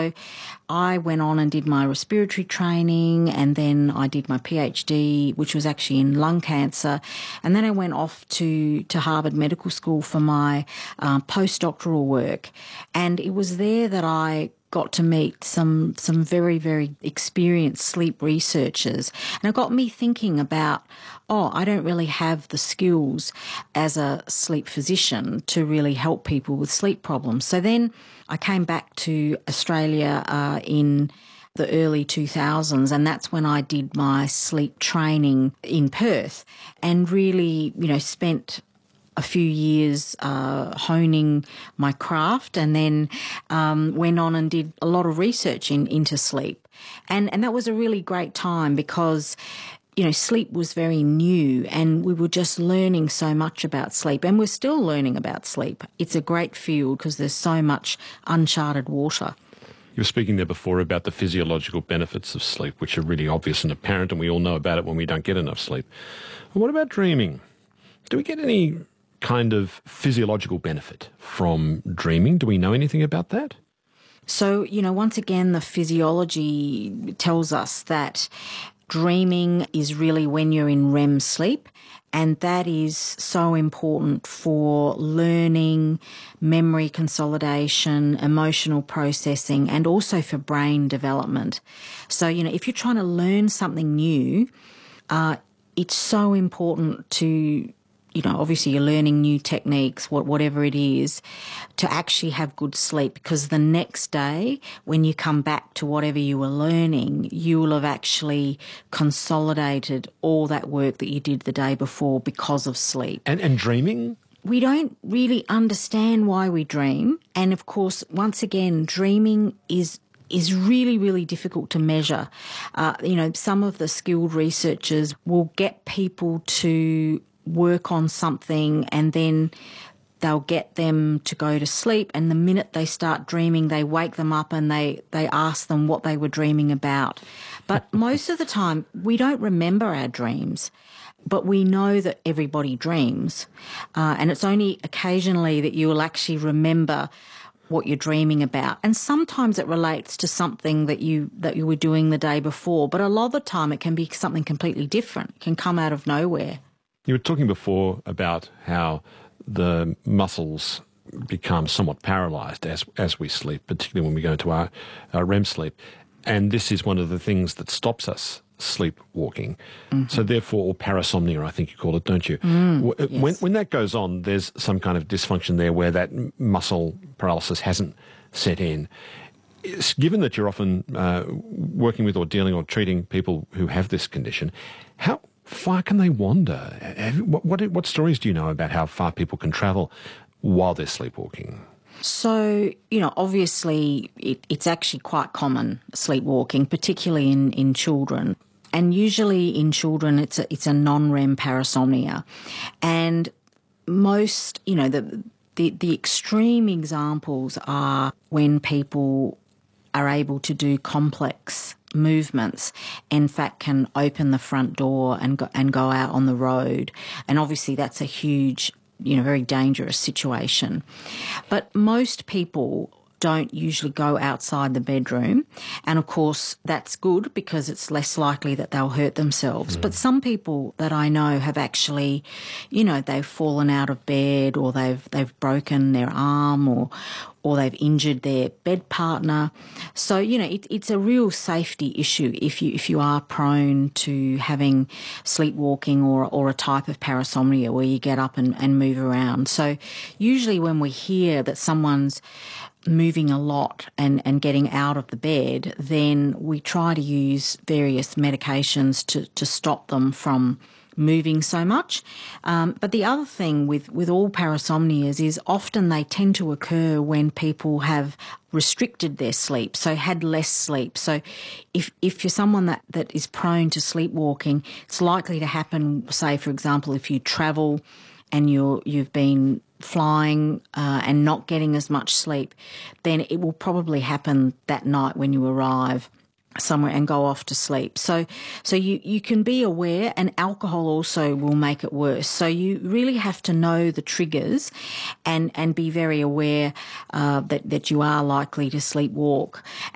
So I went on and did my respiratory training, and then I did my PhD, which was actually in lung cancer. And then I went off to Harvard Medical School for my postdoctoral work. And it was there that I got to meet some very, very experienced sleep researchers. And it got me thinking about, I don't really have the skills as a sleep physician to really help people with sleep problems. So then I came back to Australia in the early 2000s, and that's when I did my sleep training in Perth and really, spent a few years honing my craft, and then went on and did a lot of research into sleep. And that was a really great time because, sleep was very new and we were just learning so much about sleep, and we're still learning about sleep. It's a great field because there's so much uncharted water. You were speaking there before about the physiological benefits of sleep, which are really obvious and apparent, and we all know about it when we don't get enough sleep. But what about dreaming? Do we get any kind of physiological benefit from dreaming? Do we know anything about that? So, once again, the physiology tells us that dreaming is really when you're in REM sleep, and that is so important for learning, memory consolidation, emotional processing, and also for brain development. So, if you're trying to learn something new, it's so important to obviously you're learning new techniques, whatever it is, to actually have good sleep, because the next day when you come back to whatever you were learning, you will have actually consolidated all that work that you did the day before because of sleep. And dreaming? We don't really understand why we dream. And of course, once again, dreaming is really, really difficult to measure. Some of the skilled researchers will get people to work on something and then they'll get them to go to sleep, and the minute they start dreaming, they wake them up and they ask them what they were dreaming about. But most of the time, we don't remember our dreams, but we know that everybody dreams. And it's only occasionally that you will actually remember what you're dreaming about. And sometimes it relates to something that you were doing the day before, but a lot of the time it can be something completely different. It can come out of nowhere. You were talking before about how the muscles become somewhat paralysed as we sleep, particularly when we go into our REM sleep. And this is one of the things that stops us sleepwalking. Mm-hmm. So therefore, or parasomnia, I think you call it, don't you? Yes. When that goes on, there's some kind of dysfunction there where that muscle paralysis hasn't set in. Given that you're often working with or dealing or treating people who have this condition, how far can they wander? What stories do you know about how far people can travel while they're sleepwalking? So, obviously it's actually quite common, sleepwalking, particularly in children. And usually in children it's a non-REM parasomnia. And most, the extreme examples are when people are able to do complex movements, in fact can open the front door and go out on the road. And obviously that's a huge, very dangerous situation. But most people don't usually go outside the bedroom. And of course that's good because it's less likely that they'll hurt themselves. But some people that I know have actually, they've fallen out of bed, or they've broken their arm, or they've injured their bed partner. So, it's a real safety issue if you are prone to having sleepwalking or a type of parasomnia where you get up and move around. So usually when we hear that someone's moving a lot and getting out of the bed, then we try to use various medications to stop them from moving so much. But the other thing with all parasomnias is often they tend to occur when people have restricted their sleep, so had less sleep. So if you're someone that is prone to sleepwalking, it's likely to happen, say, for example, if you travel and you've been flying and not getting as much sleep, then it will probably happen that night when you arrive somewhere and go off to sleep. So you can be aware, and alcohol also will make it worse. So you really have to know the triggers and be very aware that you are likely to sleepwalk.